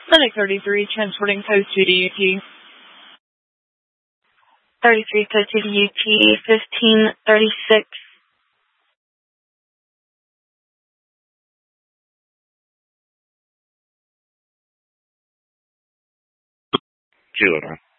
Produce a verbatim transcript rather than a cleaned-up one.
Clinic thirty-three, transporting code two to U T. thirty-three, code two to U T, fifteen thirty-six. Judah.